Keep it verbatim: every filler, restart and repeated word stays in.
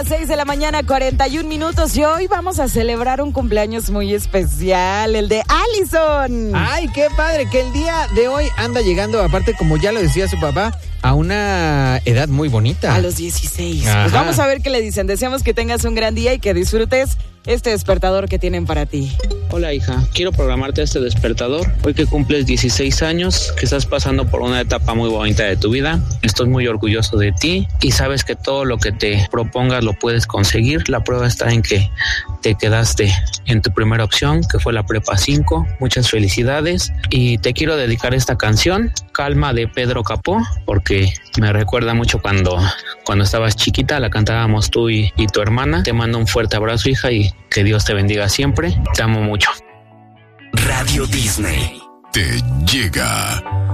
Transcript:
seis de la mañana, cuarenta y un minutos, y hoy vamos a celebrar un cumpleaños muy especial, el de Allison. Ay, qué padre, que el día de hoy anda llegando, aparte, como ya lo decía su papá, a una edad muy bonita. A los dieciséis. Ajá. Pues vamos a ver qué le dicen. Deseamos que tengas un gran día y que disfrutes este despertador que tienen para ti. Hola, hija, quiero programarte este despertador. Hoy que cumples dieciséis años, que estás pasando por una etapa muy bonita de tu vida, estoy muy orgulloso de ti y sabes que todo lo que te propongas lo puedes conseguir. La prueba está en que te quedaste en tu primera opción, que fue la prepa cinco. Muchas felicidades y te quiero dedicar esta canción, Calma, de Pedro Capó, porque me recuerda mucho cuando, cuando estabas chiquita, la cantábamos tú y, y tu hermana. Te mando un fuerte abrazo, hija, y que Dios te bendiga siempre. Te amo mucho. Radio Disney te llega.